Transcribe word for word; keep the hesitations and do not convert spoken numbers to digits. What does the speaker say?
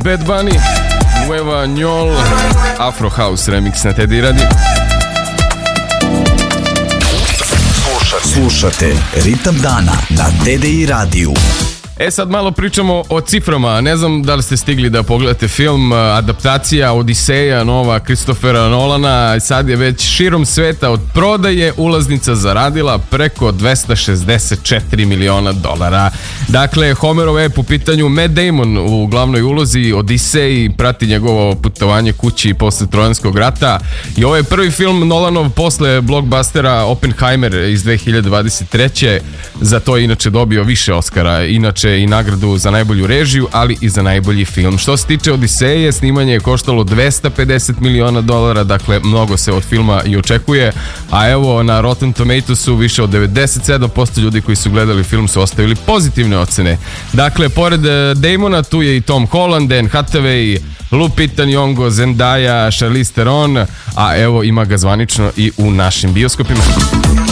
Bad Bunny, Nueva Njol, Afro House remix na Teddy Radi. Slušate Ritam dana na T D I radiju. E sad malo pričamo o ciframa. Ne znam da li ste stigli da pogledate film, adaptacija Odiseja nova Christophera Nolana. Sad je već širom sveta od prodaje ulaznica zaradila preko dvesta šezdeset četiri miliona dolara. Dakle, Homerov je po pitanju Matt Damon u glavnoj ulozi Odiseji, prati njegovo putovanje kući posle Trojanskog rata. I ovo je prvi film Nolanov posle blockbustera Oppenheimer iz dve hiljade dvadeset treće. Za to je inače dobio više Oscara, inače i nagradu za najbolju režiju, ali i za najbolji film. Što se tiče Odiseje, snimanje je koštalo dvesta pedeset miliona dolara, dakle mnogo se od filma i očekuje, a evo na Rotten Tomatoesu više od devedeset sedam posto ljudi koji su gledali film su ostavili pozitivne ocene. Dakle, pored Damona tu je i Tom Holland, Anne Hathaway, Lupita Nyong'o, Zendaya, Charlize Theron, a evo ima ga zvanično i u našim bioskopima.